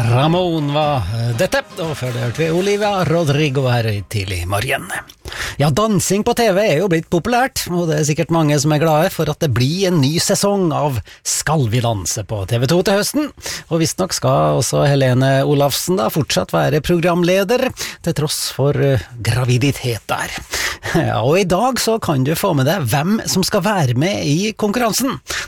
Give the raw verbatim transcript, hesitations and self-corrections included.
Ramón var dette, og før det hørte vi Olivia Rodrigo her i tidlig morgen. Ja, dansing på T V er jo blitt populært, og det er sikkert mange som er glade for at det blir en ny sesong av Skal vi danse på T V to til høsten. Og visst nok skal også Helene Olafsen da fortsatt være programleder, til tross for uh, graviditet der. Ja, og i dag så kan du få med deg hvem som skal være med i konkurransen.